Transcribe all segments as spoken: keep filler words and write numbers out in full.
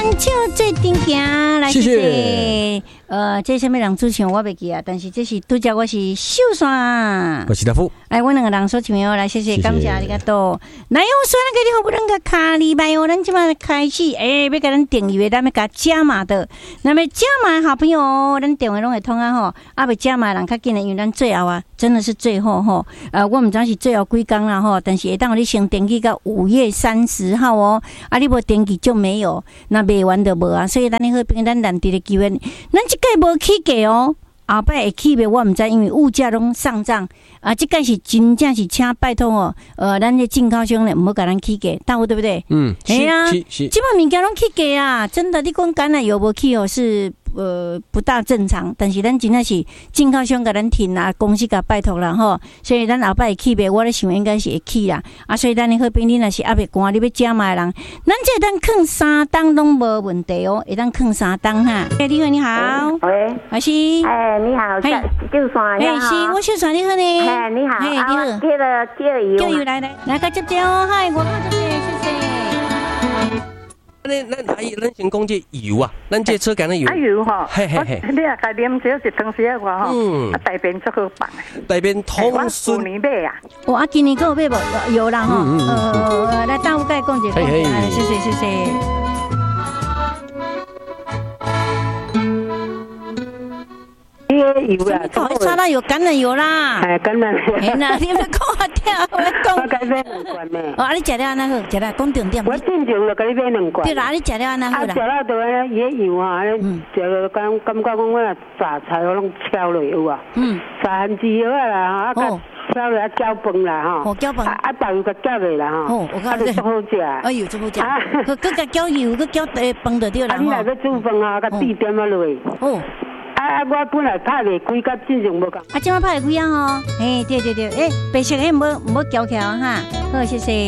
手做阵行，来谢谢。呃，这什么人主唱我袂记啊，但是这是拄则我是秀山， 我是大夫。 来，阮两个人所唱的来，谢谢，感谢你个多。来，我说那个你好不能个卡礼拜哦，咱即马开始，诶、欸，要甲咱订阅，咱要甲加码的。那么加码好朋友，咱电话拢会通啊吼，啊，未加码人较紧的，因为咱最后啊，真的是最后吼，呃，我唔知是最后几工啦吼，但是会当你先登记到五月三十号哦，啊，你无登记就没有，那卖完就无啊，所以咱你好朋咱难得的机会，咱即届无起价哦。后摆会起袂，我毋知，因为物价拢上涨啊。即个是真正是请拜托哦，呃，咱的进口商咧，毋好甲咱起价，大有对不对？ 嗯， 系啊， 是是。 即摆物件拢起价啊，真的，你讲橄榄油无起哦，是呃不大正常。但是咱真正是进口商甲咱挺啊，公司甲拜托啦吼，所以咱后摆会起袂，我咧想应该是会起啦。啊，所以咱的好朋友，你若是还袂赶，你要加买人，咱这当放三档拢无问题哦，会当放三档哈。哎，你好，你好， 喂， 还是？ 哎，你好，秀山，你好， 是，我秀山，你好呢。 哎，你好， 哎，你好。 叫了叫油， 叫油来来，来个接接哦，嗨，我靠这边，谢谢。 咱咱阿姨，咱先讲这油啊，咱这车干的油。 啊油吼， 嘿嘿嘿， 你啊，家啉少一汤匙啊，我吼， 嗯， 啊大便足好放的， 大便通顺。 我去年买啊， 我啊今年够买无？有啦吼，呃，来大夫盖讲一下， 嘿嘿， 谢谢谢谢。 你个油啊， 搞一擦到有橄榄油啦， 哎，橄榄油， 哎呐，你们讲啊跳，我讲。 我该买两罐呢。 哦，啊你食了安那好，食了讲重点。 我正常就甲你买两罐。 对啦，你食了安那好啦。 啊，食了就安尼，伊个油啊，食了感感觉讲我若炸菜我拢敲落有啊。嗯。炸番薯好啊啦，啊甲敲落啊搅饭啦吼。 哦，搅饭。 啊，豆甲搅落啦吼。 哦，我讲你。好食。 哎呦，真好食。啊，佮佮甲搅油，佮搅诶饭就对啦。 啊，你若要煮饭啊，甲滴点啊落去。哦。啊！我本来拍袂开，甲正常无共。 啊，即摆拍会开啊吼！哎，对对对，哎，白色诶，唔好唔好搅起来哈。好，谢谢。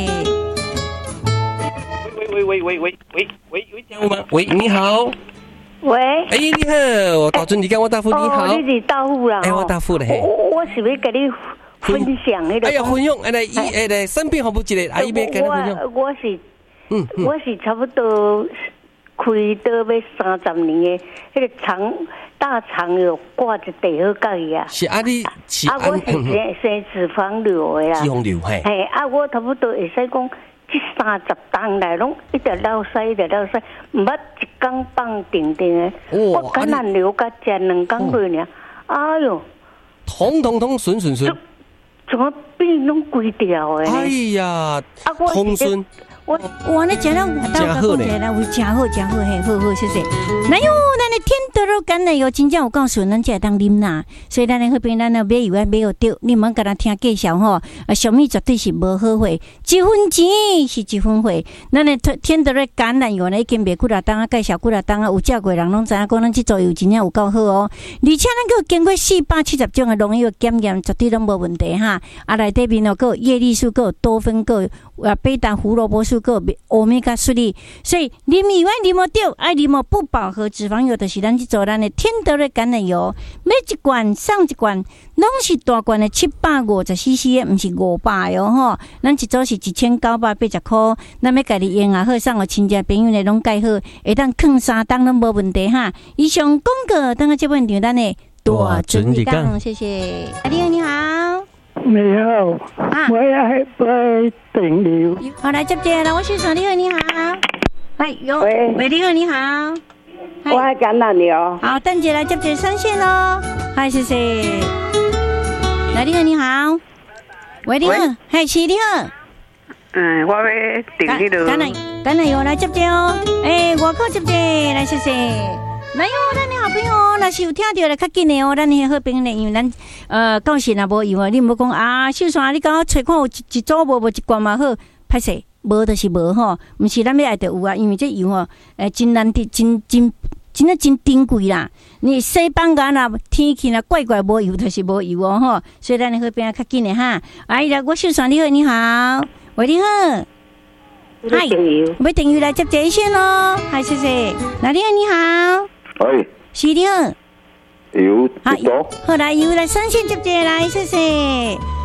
喂喂喂喂喂喂喂喂，讲我吗？喂，你好。 喂。 哎，你好，我高准你讲我大夫你好。 哦，你是大夫啦。 哎，我大夫嘞。 我我是要甲你分享迄个。 哎呀，分享，哎来，伊哎来，身边好不一个，阿姨要跟你分享。 我我是，嗯，我是差不多。开刀要三十年的，迄个肠大肠有挂一地好介意啊。 是啊，你是啊，我是生生脂肪瘤的啦。 脂肪瘤嘿。 嘿，啊，我差不多会使讲，这三十当来拢一直流屎，一直流屎，唔捌一工放定定的。我橄榄瘤甲食两工过尔，哎哟， 通通通顺顺顺。 怎么变拢规条的？ 哎呀，通顺。 我我那讲了， 真好嘞， 来，我真好真好嘿，好好谢谢。那哟，咱的天得了橄榄油，真正有告诉咱才当啉啦。所以咱的好朋友，咱要买油啊买有对，你们跟他听介绍吼，啊，小米绝对是无好货，一分钱是一分货。咱的天得了橄榄油呢，已经卖几啊档啊，介绍几啊档啊，有食过人拢知影讲咱这组油真正有够好哦。而且咱个经过四百七十种的农药检验，绝对拢无问题哈。啊，内底面哦，个叶绿素，个多酚，个啊贝塔胡萝卜素。个欧米伽三，所以啉油爱啉无对，爱啉无不饱和脂肪油，就是咱去做咱的天得的橄榄油，每一罐上一罐拢是大罐的七百五十 C C 的，唔是五百哟吼。咱一组是一千九百八十块，咱要家己用啊好，送互亲戚朋友呢拢介好，会当放三档拢无问题哈。以上广告，等下这本场咱的大准你讲，谢谢。阿弟你好。 你好，啊、我要买订油。 好，来接接啦，我是小你好，你好。哎，有，喂，你好，你好。 我还橄榄油。 好，等姐来接接上线喽。嗨，谢谢。来，你好，你好。喂，你好，嗨，是你好。 嗯，我要订迄个。 橄榄橄榄油来接接哦。哎，我靠接接，来谢谢。来哟，咱的好朋友，若是有听到来较紧的哦，咱的好朋友呢，因为咱呃到时若无用啊，你唔好讲啊，秀山你甲我找看有一一组无无一罐嘛好，歹势，无就是无吼，毋是咱要爱就有啊，因为这油吼，诶真难得，真真真啊真珍贵啦。你西方噶若天气若怪怪无油，就是无油哦吼，所以咱的好朋友较紧的哈。哎呀，我秀山你好，你好，喂你好。嗨，要订阅来接这一线咯，嗨谢谢，那你好你好。 喂， 是你好， 油一多， 好来油来上线接接来，谢谢。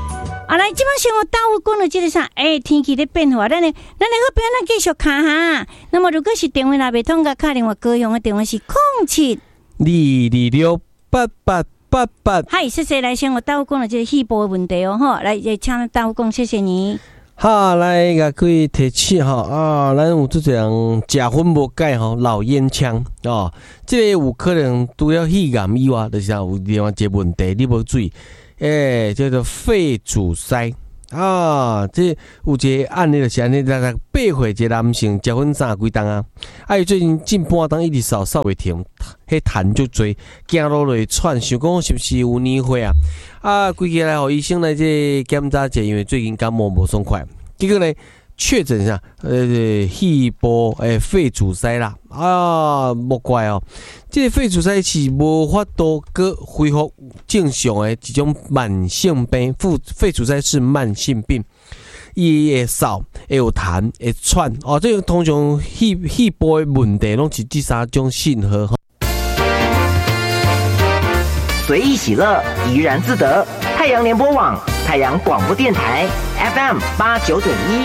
啊，来，即摆先我答复讲了，即个啥？诶、欸，天气咧变化，咱咧，咱咧好朋友咱继续卡哈。那么如果是电话若袂通，甲打电话高雄的电话是空七二二六八八八八。 嗨，谢谢，来先我答复讲了即个细部的问题哦，吼，来，请答复讲，谢谢你。 好，来甲各位提醒吼啊，咱有即种食薰无解吼，老烟枪哦，即、這个有可能除了肺癌以外，就是有另外一个问题，你无注意。诶、欸，叫做肺阻塞啊！这有一个案例就是安尼，大概八岁一个男性结婚三十几档啊，啊，伊最近近半档一直扫扫袂停，迄痰就多，走路落喘，想讲是不是有年岁啊？啊，规家来互医生来这检查者，因为最近感冒无爽快，结果呢确诊下呃肺部诶肺阻塞啦啊，莫怪哦。这个肺阻塞是无法度个恢复正常的一种慢性病，肺肺阻塞是慢性病，伊会扫，会有痰，会喘哦。这个通常肺肺部的问题，拢是这三种信号。 随意喜乐，怡然自得。太阳联播网，太阳广播电台 F M 八九点一。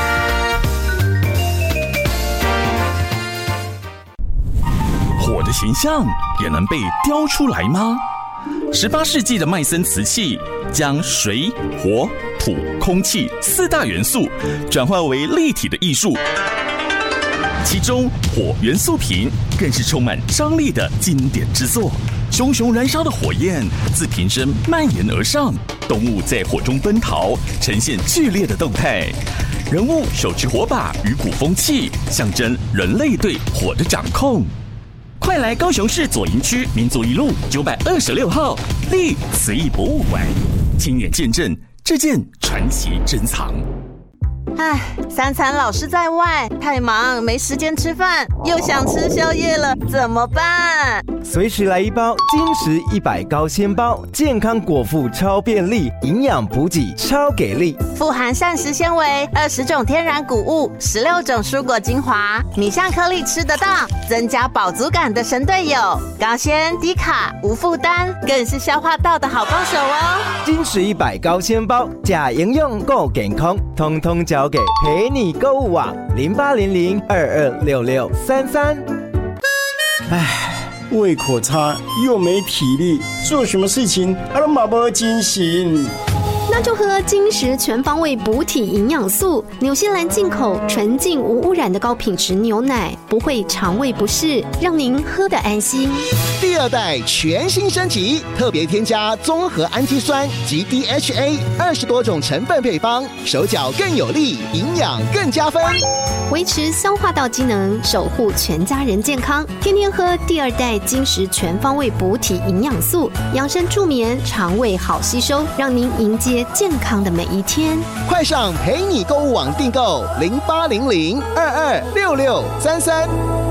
火的形象也能被雕出来吗？十八世纪的麦森瓷器将水、火、土、空气四大元素转化为立体的艺术，其中火元素瓶更是充满张力的经典之作。熊熊燃烧的火焰自瓶身蔓延而上，动物在火中奔逃，呈现剧烈的动态。人物手持火把与鼓风器，象征人类对火的掌控。快来高雄市左营区民族一路九百二十六号立瓷艺博物馆，亲眼见证这件传奇珍藏。 唉，三餐老是在外，太忙没时间吃饭，又想吃宵夜了，怎么办？ 随时来一包金石一百高纤包，健康果腹超便利，营养补给超给力， 富含膳食纤维、二十种天然谷物、十六种蔬果精华，米香颗粒吃得到，增加饱足感的神队友，高纤低卡无负担，更是消化道的好帮手哦。 金石一百高纤包，假营养够健康，通通交给陪你购物网零八零零二二六六三三。 唉。胃口差又没体力，做什么事情啊都马不精神。 那就喝金石全方位补体营养素，纽西兰进口纯净无污染的高品质牛奶，不会肠胃不适，让您喝得安心。 第二代全新升级，特别添加综合氨基酸及 D H A 二十多种成分配方，手脚更有力，营养更加分， 维持消化道机能，守护全家人健康。天天喝第二代金石全方位补体营养素，养生助眠，肠胃好吸收，让您迎接健康的每一天。 快上陪你购物网订购零八零零二二六六三三。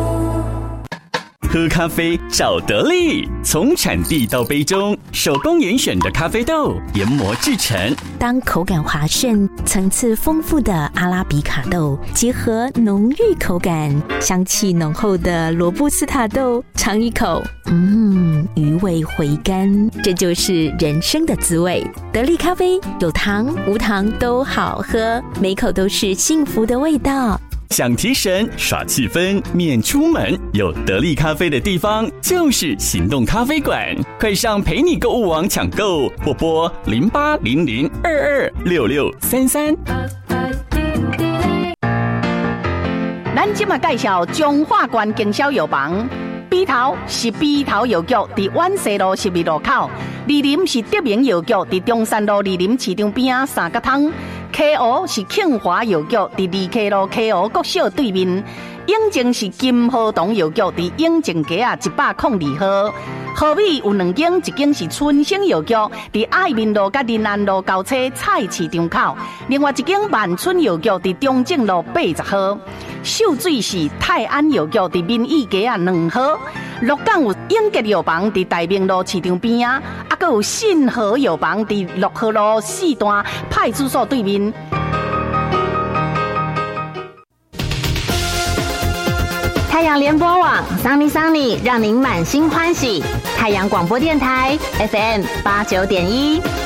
喝咖啡找得力，从产地到杯中，手工严选的咖啡豆研磨制成。 当口感滑顺、层次丰富的阿拉比卡豆结合浓郁口感、香气浓厚的罗布斯塔豆，尝一口，嗯，余味回甘，这就是人生的滋味。得力咖啡有糖无糖都好喝，每口都是幸福的味道。 想提神耍气氛免出门，有得力咖啡的地方就是行动咖啡馆，快上陪你购物网抢购，或拨零八零零二二六六三三。 咱今嘛介绍中华关经销药房，鼻头是鼻头药局，伫万西路十二路口；二林是德明药局，伫中山路二林市场边啊三角汤。K O 是庆华药局，伫二 K 路 K O 国小对面；永靖是金河东药局，伫永靖街啊一百零二號。河美有两間，一間是春生藥局，伫愛民路甲仁安路交叉菜市場口；另外一間萬春藥局，伫中正路八十號。秀水是泰安藥局，伫民意街啊兩號。鹿港有永吉藥房，伫大明路市場邊啊，啊，還有信和藥房，伫六號路四段派出所對面。 太阳联播网，桑尼桑尼，让您满心欢喜。太阳广播电台 F M 八九点一。